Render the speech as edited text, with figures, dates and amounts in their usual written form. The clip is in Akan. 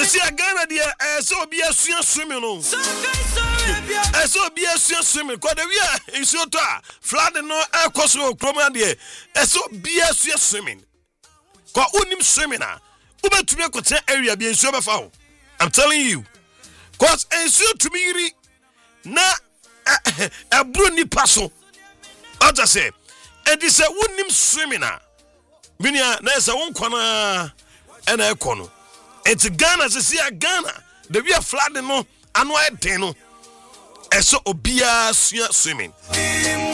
see a Ghana there, so be a swimming. No, so be a swimming. Because we are in Sota, flood no air cost of Chroma there, so be a swimming. Because unim swimming, Uber to make a area being super foul. I'm telling you. Because and so to me, na a bruni passo. I just say, and this a unim swimming. Minia, there's a one corner and a corner. It's Ghana, see a Ghana. The we are flooding no, and why they no. And so obia swimming.